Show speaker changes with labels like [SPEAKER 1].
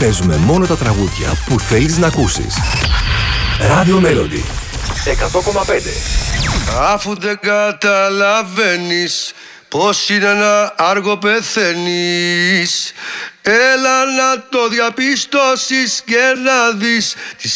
[SPEAKER 1] παίζουμε μόνο τα τραγούδια που θέλεις να ακούσεις. Radio Melody 100,5.
[SPEAKER 2] Αφού δεν καταλαβαίνεις πως είναι να άργο πεθαίνεις, έλα να το διαπιστώσεις και να δεις